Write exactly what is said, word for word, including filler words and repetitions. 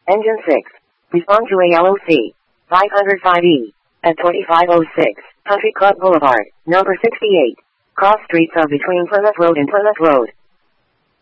Engine six. Respond to A L O C. five oh five E. At twenty-five oh six, Country Club Boulevard, number sixty-eight. Cross streets are between Plymouth Road and Plymouth Road.